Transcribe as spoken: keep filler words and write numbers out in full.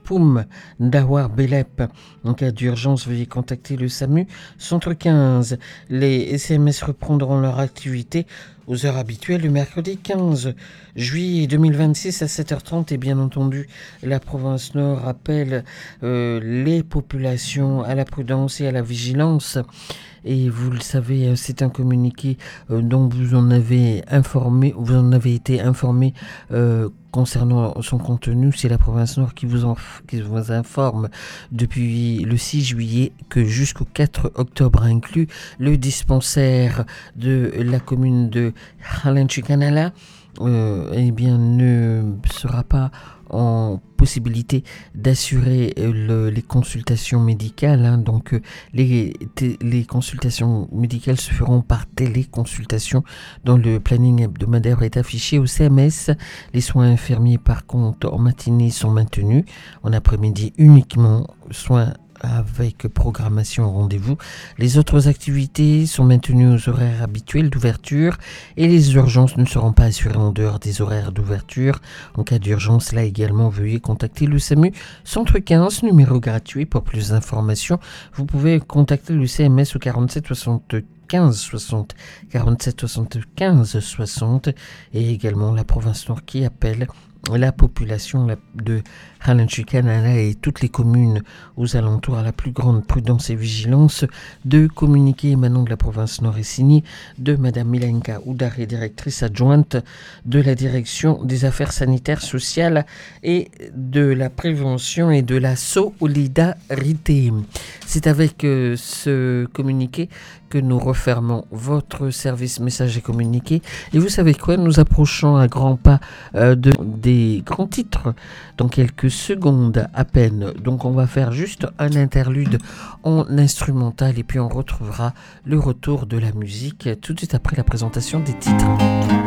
Poum, Dawar Belep. En cas d'urgence, veuillez contacter le SAMU Centre quinze. Les S M S reprendront leur activité aux heures habituelles le mercredi quinze juillet deux mille vingt-six à sept heures trente. Et bien entendu, la province Nord appelle euh, les populations à la prudence et à la vigilance. Et vous le savez, c'est un communiqué euh, dont vous en avez informé, vous en avez été informé euh, concernant son contenu. C'est la province Nord qui vous, en, qui vous informe depuis le six juillet que jusqu'au quatre octobre inclus, le dispensaire de la commune de Halenchikanala euh, eh bien, ne sera pas en possibilité d'assurer le, les consultations médicales. Hein, donc euh, les, t- les consultations médicales se feront par téléconsultation dont le planning hebdomadaire est affiché au C M S. Les soins infirmiers par contre en matinée sont maintenus, en après-midi uniquement soins avec programmation rendez-vous. Les autres activités sont maintenues aux horaires habituels d'ouverture et les urgences ne seront pas assurées en dehors des horaires d'ouverture. En cas d'urgence, là également, veuillez contacter le SAMU Centre quinze, numéro gratuit. Pour plus d'informations, vous pouvez contacter le C M S au quarante-sept soixante-quinze soixante, quarante-sept soixante-quinze soixante, et également la province Nord qui appelle la population de Halenchikanala et toutes les communes aux alentours à la plus grande prudence et vigilance. De communiquer émanant de la province Nord et signé de Madame Milenka Oudaré, directrice adjointe de la direction des affaires sanitaires, sociales et de la prévention et de la solidarité. C'est avec euh, ce communiqué que nous refermons votre service message et communiqué. Et vous savez quoi, nous approchons à grands pas euh, de, des grands titres dans quelques secondes à peine. Donc on va faire juste un interlude en instrumental et puis on retrouvera le retour de la musique tout de suite après la présentation des titres.